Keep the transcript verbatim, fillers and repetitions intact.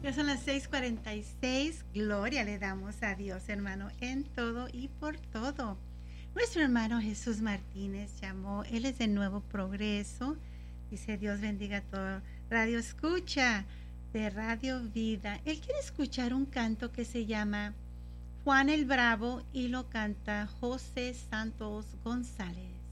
Ya son las seis cuarenta y seis. Gloria le damos a Dios, hermano, en todo y por todo. Nuestro hermano Jesús Martínez llamó, él es de Nuevo Progreso. Dice, Dios bendiga a todo. Radio Escucha de Radio Vida. Él quiere escuchar un canto que se llama Juan el Bravo y lo canta José Santos González.